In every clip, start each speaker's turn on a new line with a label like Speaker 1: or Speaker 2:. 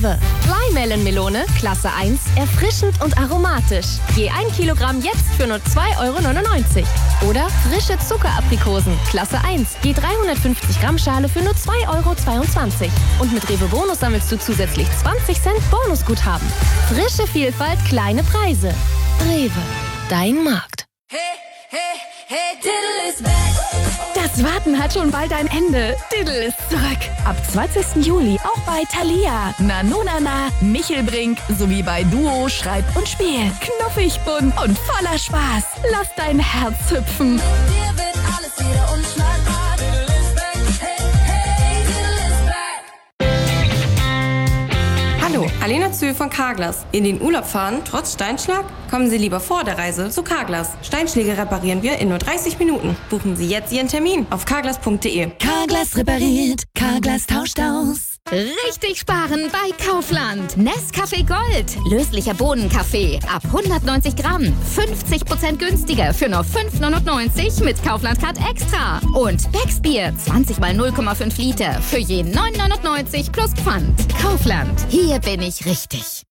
Speaker 1: Rewe. Bleimelonmelone, Klasse 1, erfrischend und aromatisch. Je 1 Kilogramm jetzt für nur 2,99 €. Oder frische Zuckeraprikosen, Klasse 1, je 350 Gramm Schale für nur 2,22 €. Und mit Rewe Bonus sammelst du zusätzlich 20 Cent Bonusguthaben. Frische Vielfalt, kleine Preise. Rewe, dein Markt.
Speaker 2: Hey, hey, hey, Diddle is back.
Speaker 3: Das Warten hat schon bald ein Ende. Diddle ist zurück. Ab 20. Juli auch bei Thalia, Nanonana, Michelbrink sowie bei Duo, Schreib und Spiel. Knuffig, bunt und voller Spaß. Lass dein Herz hüpfen.
Speaker 2: Dir wird alles wieder unschlagbar. Diddle is back. Hey, hey, Diddle is back.
Speaker 4: Hallo, Alena Zühl von Carglass. In den Urlaub fahren, trotz Steinschlag? Kommen Sie lieber vor der Reise zu Carglass. Steinschläge reparieren wir in nur 30 Minuten. Buchen Sie jetzt Ihren Termin auf carglass.de.
Speaker 3: Carglass repariert, Carglass tauscht aus.
Speaker 5: Richtig sparen bei Kaufland. Nescafé Gold. Löslicher Bohnenkaffee. Ab 190 Gramm. 50% günstiger für nur 5,99 € mit Kaufland Card Extra. Und Becksbier. 20 mal 0,5 Liter. Für je 9,99 € plus Pfand. Kaufland. Hier bin ich richtig.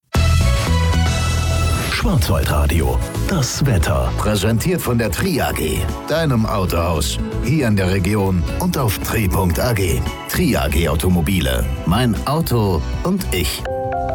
Speaker 6: Schwarzwaldradio. Das Wetter. Präsentiert von der Tri AG. Deinem Autohaus. Hier in der Region und auf tri.ag. Tri AG Automobile. Mein Auto und ich.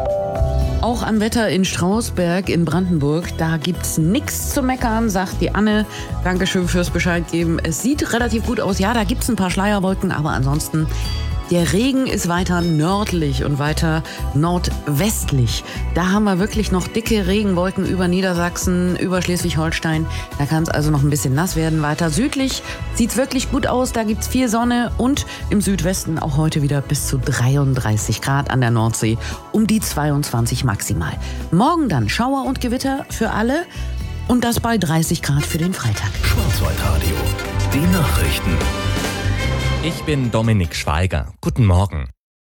Speaker 7: Auch am Wetter in Strausberg in Brandenburg, da gibt's nichts zu meckern, sagt die Anne. Dankeschön fürs Bescheid geben. Es sieht relativ gut aus. Ja, da gibt's ein paar Schleierwolken, aber ansonsten der Regen ist weiter nördlich und weiter nordwestlich. Da haben wir wirklich noch dicke Regenwolken über Niedersachsen, über Schleswig-Holstein. Da kann es also noch ein bisschen nass werden. Weiter südlich sieht's wirklich gut aus. Da gibt's viel Sonne und im Südwesten auch heute wieder bis zu 33 Grad an der Nordsee. Um die 22 maximal. Morgen dann Schauer und Gewitter für alle und das bei 30 Grad für den Freitag.
Speaker 6: Schwarzwaldradio. Die Nachrichten.
Speaker 8: Ich bin Dominik Schweiger. Guten Morgen.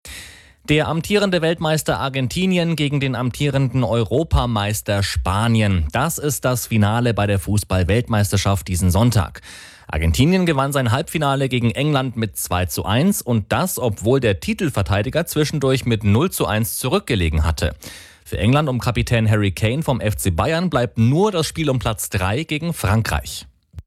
Speaker 8: Der amtierende Weltmeister Argentinien gegen den amtierenden Europameister Spanien. Das ist das Finale bei der Fußball-Weltmeisterschaft diesen Sonntag. Argentinien gewann sein Halbfinale gegen England mit 2:1 und das, obwohl der Titelverteidiger zwischendurch mit 0:1 zurückgelegen hatte. Für England um Kapitän Harry Kane vom FC Bayern bleibt nur das Spiel um Platz 3 gegen Frankreich.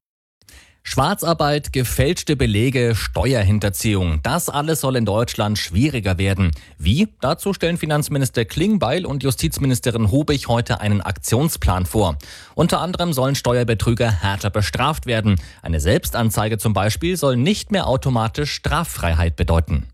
Speaker 8: Schwarzarbeit, gefälschte Belege, Steuerhinterziehung. Das alles soll in Deutschland schwieriger werden. Wie? Dazu stellen Finanzminister Klingbeil und Justizministerin Hubig heute einen Aktionsplan vor. Unter anderem sollen Steuerbetrüger härter bestraft werden. Eine Selbstanzeige zum Beispiel soll nicht mehr automatisch Straffreiheit bedeuten.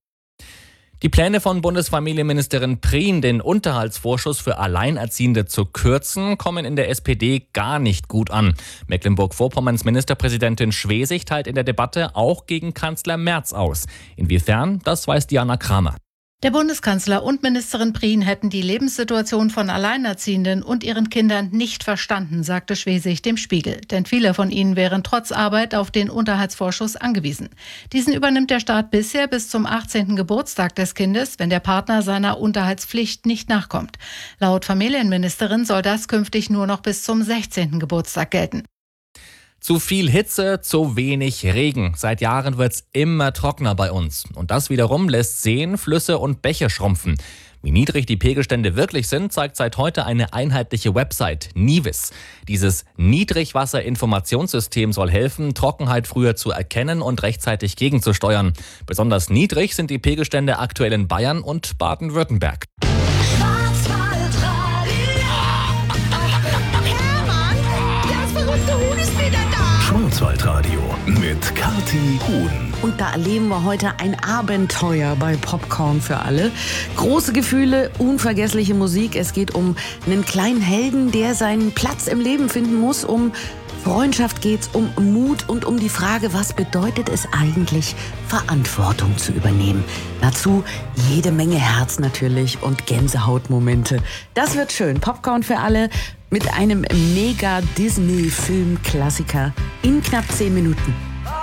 Speaker 8: Die Pläne von Bundesfamilienministerin Prien, den Unterhaltsvorschuss für Alleinerziehende zu kürzen, kommen in der SPD gar nicht gut an. Mecklenburg-Vorpommerns Ministerpräsidentin Schwesig teilt in der Debatte auch gegen Kanzler Merz aus. Inwiefern, das weiß Diana Kramer.
Speaker 9: Der Bundeskanzler und Ministerin Prien hätten die Lebenssituation von Alleinerziehenden und ihren Kindern nicht verstanden, sagte Schwesig dem Spiegel. Denn viele von ihnen wären trotz Arbeit auf den Unterhaltsvorschuss angewiesen. Diesen übernimmt der Staat bisher bis zum 18. Geburtstag des Kindes, wenn der Partner seiner Unterhaltspflicht nicht nachkommt. Laut Familienministerin soll das künftig nur noch bis zum 16. Geburtstag gelten.
Speaker 8: Zu viel Hitze, zu wenig Regen. Seit Jahren wird's immer trockener bei uns. Und das wiederum lässt Seen, Flüsse und Bäche schrumpfen. Wie niedrig die Pegelstände wirklich sind, zeigt seit heute eine einheitliche Website, Nivis. Dieses Niedrigwasserinformationssystem soll helfen, Trockenheit früher zu erkennen und rechtzeitig gegenzusteuern. Besonders niedrig sind die Pegelstände aktuell in Bayern und Baden-Württemberg.
Speaker 6: Schwarzwaldradio mit Kathi Huhn.
Speaker 7: Und da erleben wir heute ein Abenteuer bei Popcorn für alle. Große Gefühle, unvergessliche Musik. Es geht um einen kleinen Helden, der seinen Platz im Leben finden muss. Um Freundschaft geht's, um Mut und um die Frage, was bedeutet es eigentlich, Verantwortung zu übernehmen. Dazu jede Menge Herz natürlich und Gänsehautmomente. Das wird schön. Popcorn für alle mit einem Mega-Disney-Film-Klassiker in knapp 10 Minuten.